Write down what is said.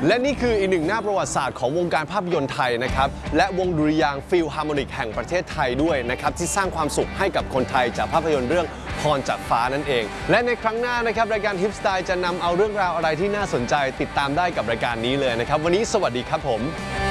และนี่คืออีกหนึ่งหน้าประวัติศาสตร์ของวงการภาพยนตร์ไทยนะครับและวงดุริยางค์ฟิลฮาร์โมนิกแห่งประเทศไทยด้วยนะครับที่สร้างความสุขให้กับคนไทยจากภาพยนตร์เรื่องพรจากฟ้านั่นเองและในครั้งหน้านะครับรายการฮิปสไตล์จะนำเอาเรื่องราวอะไรที่น่าสนใจติดตามได้กับรายการนี้เลยนะครับวันนี้สวัสดีครับผม